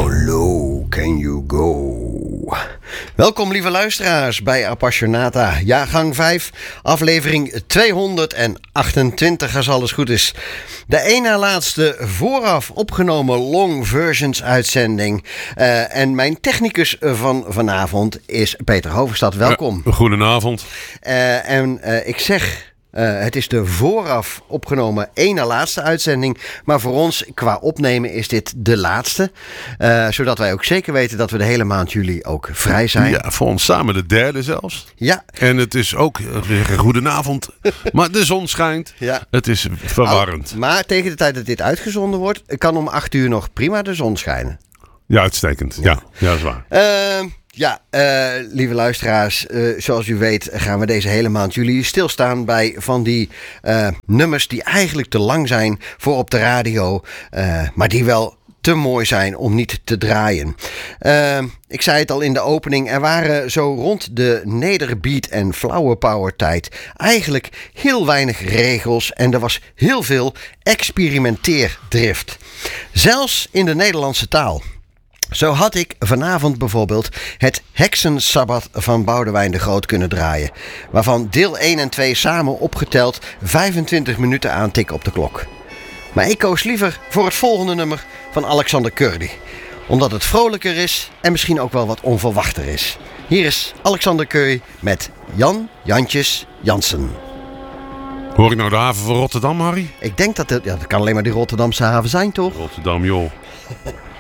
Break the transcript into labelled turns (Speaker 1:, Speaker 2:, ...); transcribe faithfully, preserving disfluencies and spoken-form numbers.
Speaker 1: How low can you go? Welkom lieve luisteraars bij Appassionata, jaargang vijf, aflevering tweehonderdachtentwintig als alles goed is. De één na laatste vooraf opgenomen long versions uitzending. Uh, en mijn technicus van vanavond is Peter Hoverstad. Welkom.
Speaker 2: Ja, goedenavond.
Speaker 1: Uh, en uh, ik zeg... Uh, het is de vooraf opgenomen één na laatste uitzending. Maar voor ons qua opnemen is dit de laatste. Uh, zodat wij ook zeker weten dat we de hele maand juli ook vrij zijn.
Speaker 2: Ja, voor ons samen de derde zelfs.
Speaker 1: Ja.
Speaker 2: En het is ook, we zeggen goedenavond. Maar de zon schijnt. Ja. Het is verwarrend.
Speaker 1: Oh, maar tegen de tijd dat dit uitgezonden wordt, kan om acht uur nog prima de zon schijnen.
Speaker 2: Ja, uitstekend. Ja, ja, ja dat is waar.
Speaker 1: Uh, Ja, uh, lieve luisteraars, uh, zoals u weet gaan we deze hele maand juli stilstaan bij van die uh, nummers die eigenlijk te lang zijn voor op de radio, uh, maar die wel te mooi zijn om niet te draaien. Uh, ik zei het al in de opening, er waren zo rond de nederbeat en flower power tijd eigenlijk heel weinig regels en er was heel veel experimenteerdrift. Zelfs in de Nederlandse taal. Zo had ik vanavond bijvoorbeeld het Heksensabbat van Boudewijn de Groot kunnen draaien. Waarvan deel één en twee samen opgeteld vijfentwintig minuten aantikken op de klok. Maar ik koos liever voor het volgende nummer van Alexander Kurdi. Omdat het vrolijker is en misschien ook wel wat onverwachter is. Hier is Alexander Kurdi met Jan Jantjes Jansen.
Speaker 2: Hoor ik nou de haven van Rotterdam, Harry?
Speaker 1: Ik denk dat het, ja, dat kan alleen maar die Rotterdamse haven zijn, toch?
Speaker 2: Rotterdam, joh.